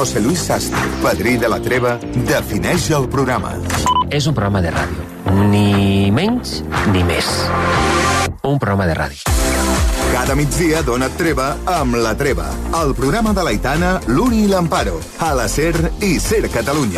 José Luis Sastre, padrí de la treva, defineix el programa. És un programa de ràdio. Ni menys ni més. Un programa de ràdio. Cada migdia dona't treva amb La Treva, el programa de l'Aitana, l'Uni i l'Amparo, a la SER i SER Catalunya.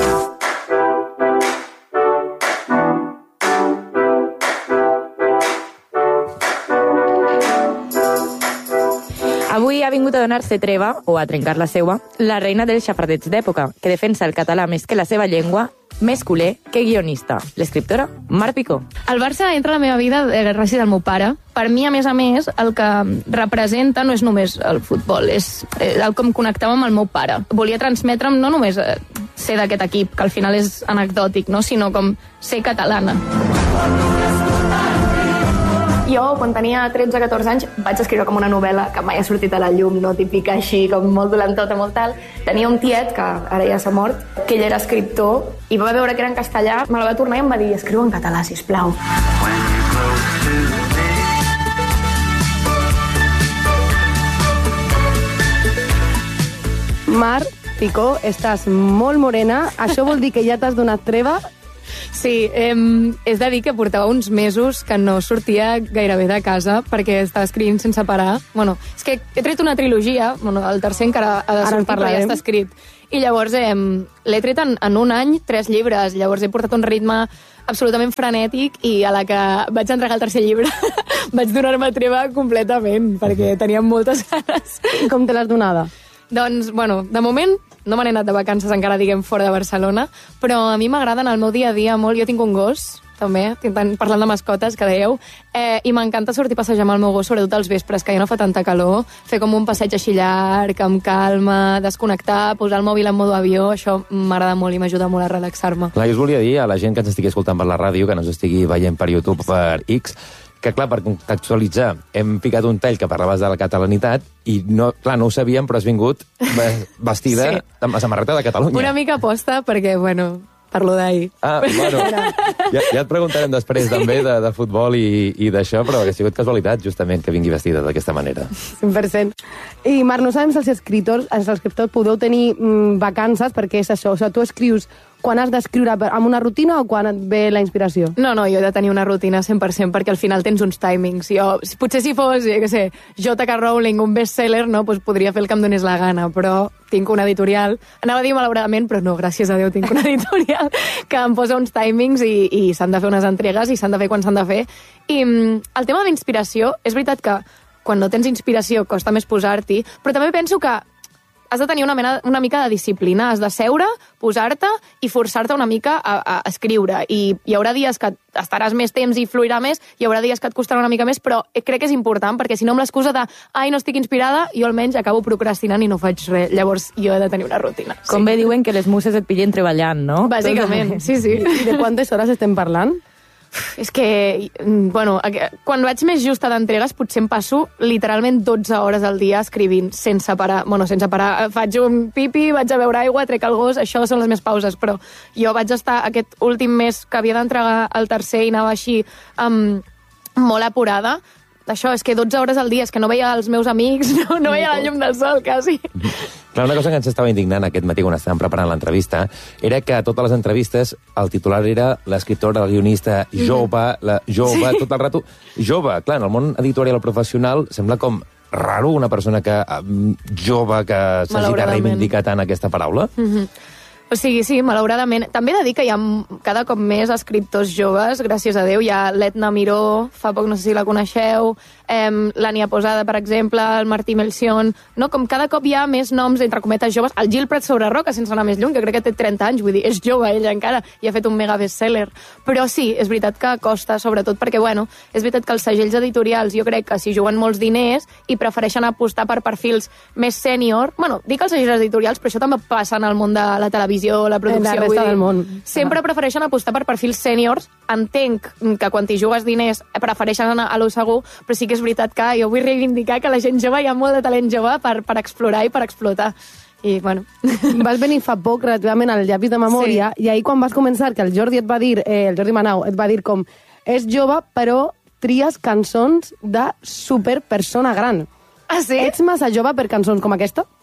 Avui ha vingut a donar-se treva, o a trencar la seua, la reina dels xafardets d'època, que defensa el català més que la seva llengua, més culer que guionista, l'escriptora Mar Picó. El Barça entra a la meva vida gràcies al meu pare. Per mi, a més, el que representa no és només el futbol, és el com connectava amb el meu pare. Volia transmetre'm no només ser d'aquest equip, que al final és anecdòtic, no? Sinó com ser catalana. Jo, quan tenia 13-14 anys, vaig escriure com una novel·la que mai ha sortit a la llum, no típica així, com molt dolentota, molt tal. Tenia un tiet, que ara ja s'ha mort, que ell era escriptor, i va veure que era en castellà, me la va tornar i em va dir, escriu en català, sisplau. Mar Picó, estàs molt morena. Això vol dir que ja t'has donat treva? Sí, és de dir que portava uns mesos que no sortia gairebé de casa perquè estava escrivint sense parar. Bueno, és que he tret una trilogia, el tercer encara ha de sortir, però ja està escrit. I llavors l'he tret en un any 3 llibres, llavors he portat un ritme absolutament frenètic i a la que vaig entregar el tercer llibre vaig donar-me treva completament, perquè tenia moltes ganes. I com te l'has donada? Doncs, de moment no me n'he anat de vacances encara, fora de Barcelona, però a mi m'agrada en el meu dia a dia molt. Jo tinc un gos, també, parlant de mascotes, que dèieu, i m'encanta sortir a passejar amb el meu gos, sobretot als vespres, que ja no fa tanta calor, fer com un passeig així llarg, amb calma, desconnectar, posar el mòbil en modo avió, això m'agrada molt i m'ajuda molt a relaxar-me. Clar, jo us volia dir a la gent que ens estigui escoltant per la ràdio, que no ens estigui veient per YouTube, per X, que, clar, per contextualitzar, hem ficat un tall que parlaves de la catalanitat i, no ho sabíem, però has vingut vestida amb la samarreta de Catalunya. Una mica aposta, perquè, parlo d'ahir. Ja et preguntarem després també de futbol i d'això, però ha sigut casualitat, justament, que vingui vestida d'aquesta manera. 100%. I, Marc, no sabem si els escriptors podeu tenir vacances, perquè és això, tu escrius quan has d'escriure amb una rutina o quan et ve la inspiració? No, jo he de tenir una rutina 100%, perquè al final tens uns timings. Potser si fos, J.K. Rowling, un bestseller, podria fer el que em donés la gana, però tinc una editorial. Anava a dir malauradament, però no, gràcies a Déu, tinc una editorial que em posa uns timings i s'han de fer unes entregues i s'han de fer quan s'han de fer. I el tema d'inspiració, és veritat que quan no tens inspiració costa més posar-t'hi, però també penso que has de tenir una mica de disciplina, has de seure, posar-te i forçar-te una mica a escriure. I hi haurà dies que estaràs més temps i fluirà més, hi haurà dies que et costarà una mica més, però crec que és important, perquè si no amb l'excusa de no estic inspirada, jo almenys acabo procrastinant i no faig res. Llavors jo he de tenir una rutina. Com bé diuen que les muses et pillen treballant, no? Bàsicament, sí. I de quantes hores estem parlant? És que, quan vaig més justa d'entregues potser em passo literalment 12 hores al dia escrivint sense parar. Sense parar. Faig un pipi, vaig a beure aigua, trec el gos, això són les meves pauses, però jo vaig estar aquest últim mes que havia d'entregar el tercer i anava així molt apurada. Això, és que 12 hores al dia, és que no veia els meus amics, no veia la llum del sol, quasi. Clar, una cosa que ens estava indignant aquest matí quan estàvem preparant l'entrevista era que a totes les entrevistes el titular era l'escriptora, el guionista jove, tot el rato jove. Clar, en el món editorial professional sembla com raro una persona jove que s'hagi de reivindicar tant aquesta paraula. O sigui, sí, malauradament. També he de dir que hi ha cada cop més escriptors joves, gràcies a Déu. Hi ha l'Etna Miró, fa poc, no sé si la coneixeu, l'Ania Posada, per exemple, el Martí Melcion, no? Com cada cop hi ha més noms, entre cometes, joves. El Gil Prat sobre Roca, sense anar més lluny, que crec que té 30 anys, vull dir, és jove ella encara, i ha fet un mega bestseller. Però sí, és veritat que costa, sobretot perquè, és veritat que els segells editorials, jo crec que s'hi juguen molts diners i prefereixen apostar per perfils més sènior. Dic els segells editorials, però això també passa en el món de la televisió, la producció. La resta del món. Sempre prefereixen apostar per perfils sèniors. Entenc que quan t'hi jugues diners prefereixen anar a lo segur, però sí que és veritat que jo vull reivindicar que la gent jove, hi ha molt de talent jove per explorar i per explotar. I, Vas venir fa poc, relativament, al llapis de memòria, i ahir quan vas començar, que el Jordi Manau et va dir com és jove, però tries cançons de superpersona gran. Ah, sí? Ets massa jove per cançons com aquesta?